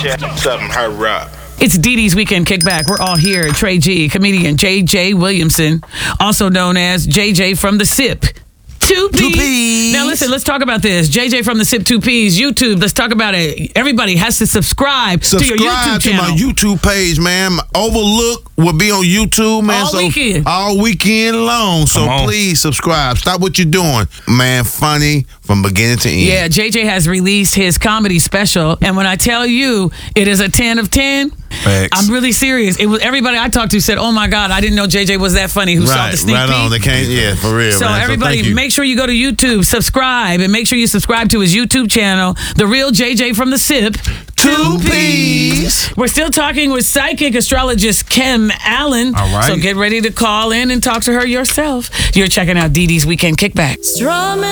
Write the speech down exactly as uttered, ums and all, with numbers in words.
Something hurry up. It's Dee Dee's Weekend Kickback. We're all here. Trey G, comedian J J Williamson, also known as J J from the S I P. Two P's. Two P's. Now listen, let's talk about this. J J from the S I P Two P's, YouTube. Let's talk about it. Everybody has to subscribe, Subscribe to your YouTube to channel. my YouTube page, man. Overlook will be on YouTube, man. All so weekend. All weekend long. So please subscribe. Stop what you're doing. Man, funny from beginning to end. Yeah, J J has released his comedy special, and when I tell you it is a ten of ten, Facts. I'm really serious. It was everybody I talked to said, "Oh my God, I didn't know J J was that funny." Who saw Right, the sneak right peek? on. They can't, yeah, for real, So man. everybody, thank you. make sure you go to YouTube, subscribe, and make sure you subscribe to his YouTube channel, The Real J J from the S I P. Two P's. We're still talking with psychic astrologist Kim Allen. All right. So get ready to call in and talk to her yourself. You're checking out Dee Dee's Weekend Kickback. Strumming